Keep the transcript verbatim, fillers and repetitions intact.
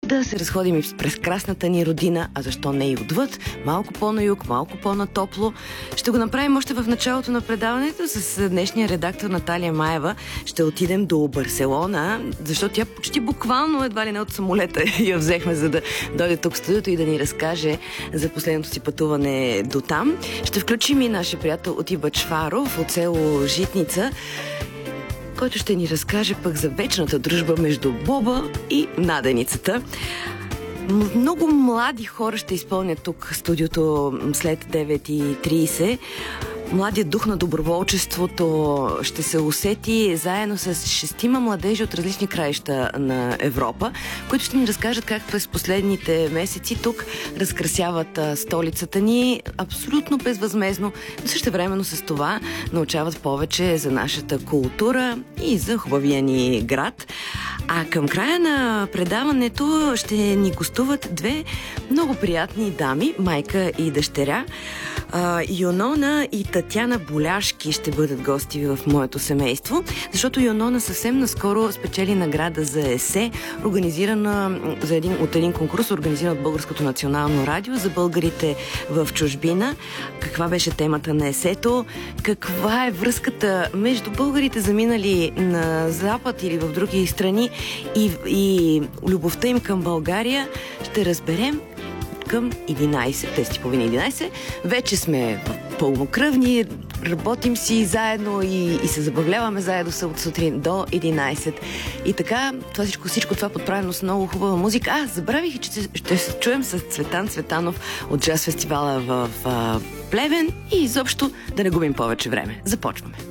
да се разходим и през красната ни родина, а защо не и отвъд, малко по-на юг, малко по-натопло. Ще го направим още в началото на предаването с днешния редактор Наталия Маева. Ще отидем до Барселона, защото тя почти буквално едва ли не от самолета я взехме, за да дойде тук в студиото и да ни разкаже за последното си пътуване до там. Ще включим и нашия приятел Оти Бъчваров от село Житница, който ще ни разкаже пък за вечната дружба между Боба и наденицата. Много млади хора ще изпълнят тук студиото след девет и трийсет. Младият дух на доброволчеството ще се усети заедно с шестима младежи от различни краища на Европа, които ще ни разкажат как през последните месеци тук разкрасяват столицата ни абсолютно безвъзмезно, но същевременно с това научават повече за нашата култура и за хубавия ни град. А към края на предаването ще ни гостуват две много приятни дами, майка и дъщеря. Юнона и Татяна Боляшки ще бъдат гости в моето семейство, защото Юнона съвсем наскоро спечели награда за есе, организирана за един, от един конкурс, организиран от Българското национално радио за българите в чужбина. Каква беше темата на есето? Каква е връзката между българите, заминали на Запад или в други страни, и, и любовта им към България? Ще разберем към единайсет, десет и половина единайсет. Вече сме пълнокръвни, работим си заедно и, и се забавляваме заедно от сутрин до единайсет. И така, това всичко, всичко това подправено с много хубава музика. А, забравих, че ще се чуем с Цветан Цветанов от джаз фестивала в, в Плевен и изобщо да не губим повече време. Започваме.